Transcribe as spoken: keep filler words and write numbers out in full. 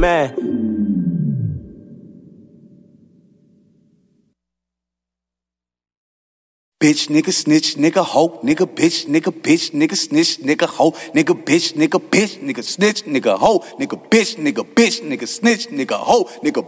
man. Bitch, nigga, snitch, nigga, hoe, nigga, bitch, nigga, bitch, nigga, snitch, nigga, hoe, nigga, bitch, nigga, bitch, nigga, snitch, nigga, hoe, nigga, bitch, nigga, bitch, nigga, snitch, nigga, hoe, nigga,